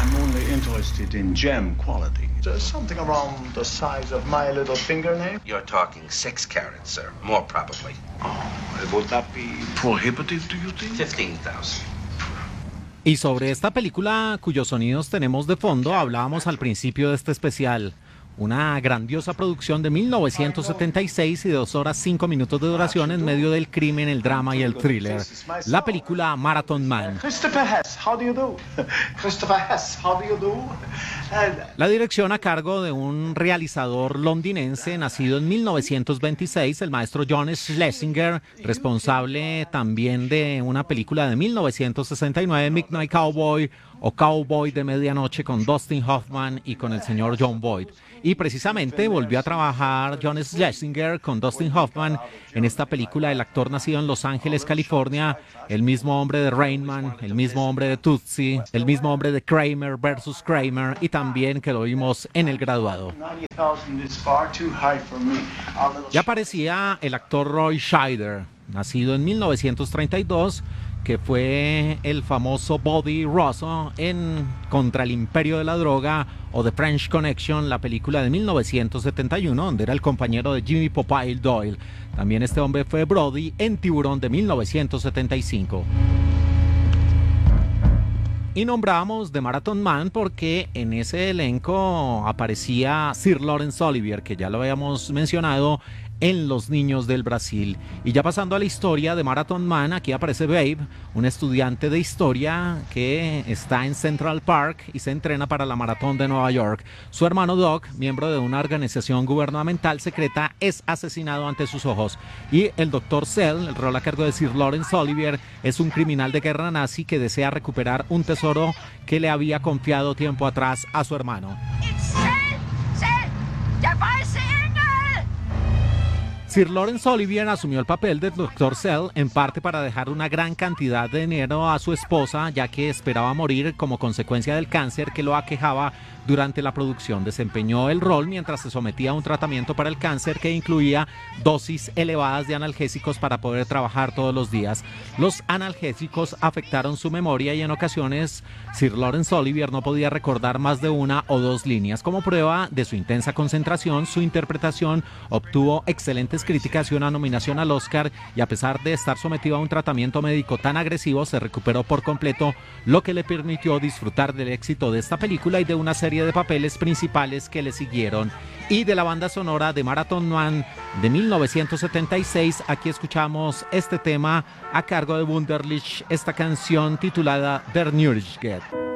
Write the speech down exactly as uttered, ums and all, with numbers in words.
I'm only interested in gem quality. There's something around the size of my little fingernail. You're talking six carats, sir. More probably. Oh, would that be prohibitive, do you think? Fifteen thousand. Y sobre esta película cuyos sonidos tenemos de fondo hablábamos al principio de este especial. Una grandiosa producción de mil novecientos setenta y seis y dos horas cinco minutos de duración en medio del crimen, el drama y el thriller. La película Marathon Man. Christopher Hess, how do you do? Christopher Hess, how do you do? La dirección a cargo de un realizador londinense nacido en mil novecientos veintiséis, el maestro John Schlesinger, responsable también de una película de mil novecientos sesenta y nueve, Midnight Cowboy o Cowboy de Medianoche, con Dustin Hoffman y con el señor Jon Voight. Y precisamente volvió a trabajar John Schlesinger con Dustin Hoffman en esta película. El actor nacido en Los Ángeles, California, el mismo hombre de Rain Man, el mismo hombre de Tootsie, el mismo hombre de Kramer versus Kramer, y también que lo vimos en El Graduado. Ya aparecía el actor Roy Scheider, nacido en mil novecientos treinta y dos, que fue el famoso Bobby Rosso en Contra el Imperio de la Droga o The French Connection, la película de mil novecientos setenta y uno, donde era el compañero de Jimmy Popeye Doyle. También este hombre fue Brody en Tiburón de mil novecientos setenta y cinco. Y nombramos The Marathon Man porque en ese elenco aparecía Sir Laurence Olivier, que ya lo habíamos mencionado en Los Niños del Brasil. Y ya pasando a la historia de Marathon Man, aquí aparece Babe, un estudiante de historia que está en Central Park y se entrena para la maratón de Nueva York. Su hermano Doc, miembro de una organización gubernamental secreta, es asesinado ante sus ojos. Y el doctor Cell, el rol a cargo de Sir Laurence Olivier, es un criminal de guerra nazi que desea recuperar un tesoro que le había confiado tiempo atrás a su hermano. Sir Laurence Olivier asumió el papel del doctor Cell en parte para dejar una gran cantidad de dinero a su esposa, ya que esperaba morir como consecuencia del cáncer que lo aquejaba durante la producción. Desempeñó el rol mientras se sometía a un tratamiento para el cáncer que incluía dosis elevadas de analgésicos para poder trabajar todos los días. Los analgésicos afectaron su memoria y en ocasiones Sir Laurence Olivier no podía recordar más de una o dos líneas. Como prueba de su intensa concentración, su interpretación obtuvo excelentes críticas y una nominación al Oscar, y a pesar de estar sometido a un tratamiento médico tan agresivo, se recuperó por completo, lo que le permitió disfrutar del éxito de esta película y de una serie de papeles principales que le siguieron. Y de la banda sonora de Marathon Man de mil novecientos setenta y seis, aquí escuchamos este tema a cargo de Wunderlich, esta canción titulada Der Neuigkeit.